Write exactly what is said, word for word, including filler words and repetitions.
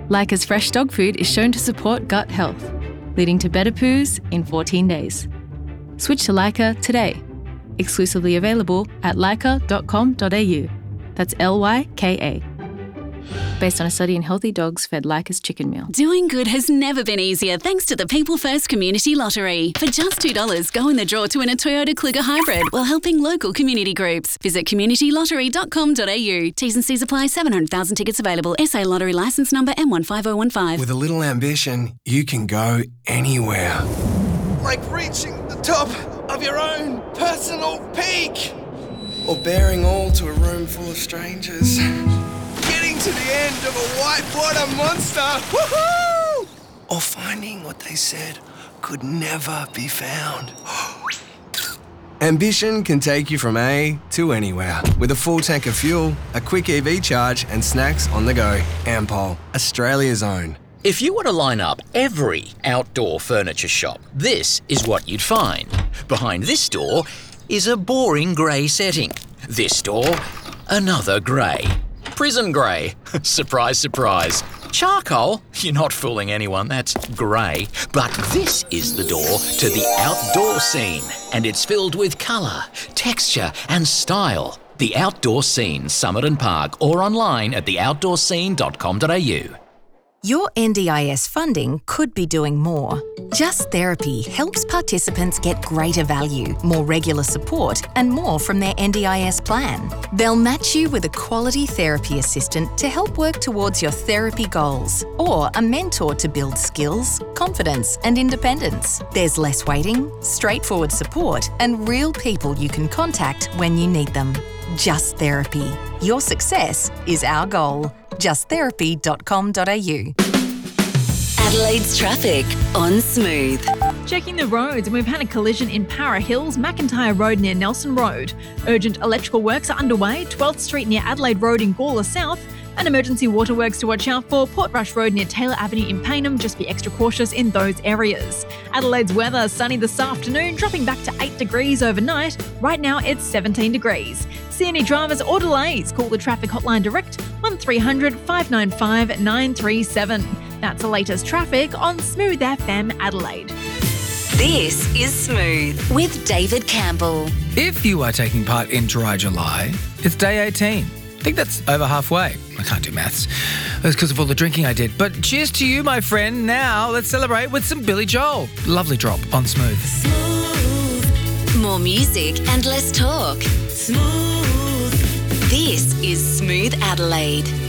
Leica's fresh dog food is shown to support gut health, leading to better poos in fourteen days. Switch to Leica today. Exclusively available at leica dot com dot a u. That's L Y K A. Based on a study in healthy dogs fed Leica's chicken meal. Doing good has never been easier thanks to the People First Community Lottery. For just two dollars, go in the draw to win a Toyota Kluger Hybrid while helping local community groups. Visit community lottery dot com dot a u. T's and C's apply. seven hundred thousand tickets available. S A Lottery licence number M one five oh one five. With a little ambition, you can go anywhere. Like reaching the top of your own personal peak. Or bearing all to a room full of strangers. Getting to the end of a whitewater monster. Woohoo! Or finding what they said could never be found. Ambition can take you from A to anywhere. With a full tank of fuel, a quick E V charge and snacks on the go. Ampol, Australia's own. If you were to line up every outdoor furniture shop, this is what you'd find. Behind this door is a boring grey setting. This door, another grey. Prison grey. Surprise, surprise. Charcoal? You're not fooling anyone, that's grey. But this is the door to the outdoor scene, and it's filled with colour, texture and style. The Outdoor Scene, Summit and Park, or online at the outdoor scene dot com dot a u. Your N D I S funding could be doing more. Just Therapy helps participants get greater value, more regular support, and more from their N D I S plan. They'll match you with a quality therapy assistant to help work towards your therapy goals, or a mentor to build skills, confidence, and independence. There's less waiting, straightforward support, and real people you can contact when you need them. Just Therapy. Your success is our goal. just therapy dot com dot a u. Adelaide's traffic on Smooth. Checking the roads, and we've had a collision in Para Hills, McIntyre Road near Nelson Road. Urgent electrical works are underway, twelfth Street near Adelaide Road in Gawler South, and emergency waterworks to watch out for, Portrush Road near Taylor Avenue in Payneham. Just be extra cautious in those areas. Adelaide's weather, sunny this afternoon, dropping back to eight degrees overnight. Right now it's seventeen degrees. See any drivers or delays, call the traffic hotline direct, one three hundred five nine five nine three seven. That's the latest traffic on Smooth F M Adelaide. This is Smooth with David Campbell. If you are taking part in Dry July, it's day eighteen. I think that's over halfway. I can't do maths. That's because of all the drinking I did. But cheers to you, my friend. Now let's celebrate with some Billy Joel. Lovely drop on Smooth. Smooth. More music and less talk. Smooth. This is Smooth Adelaide.